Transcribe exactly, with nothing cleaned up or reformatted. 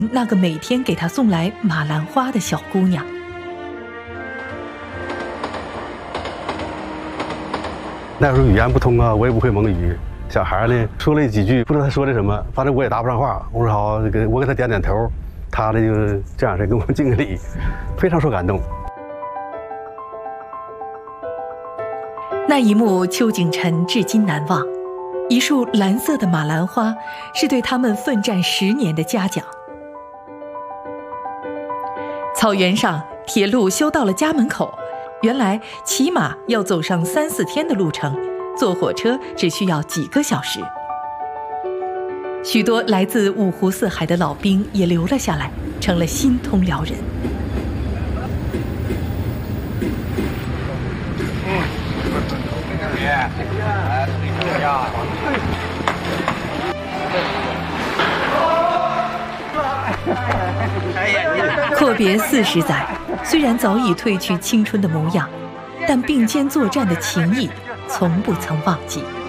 那个每天给他送来马兰花的小姑娘。 那时候语言不通啊，我也不会蒙语。小孩呢说了几句，不知道他说的什么，反正我也答不上话。我说好，给我给他点点头，他呢就这样式给我们敬个礼，非常受感动。 那一幕，邱景臣至今难忘。一束蓝色的马兰花，是对他们奋战十年的嘉奖。草原上，铁路修到了家门口。原来骑马要走上三四天的路程，坐火车只需要几个小时。许多来自五湖四海的老兵也留了下来，成了新通辽人。阔别四十载，虽然早已褪去青春的模样，但并肩作战的情谊从不曾忘记。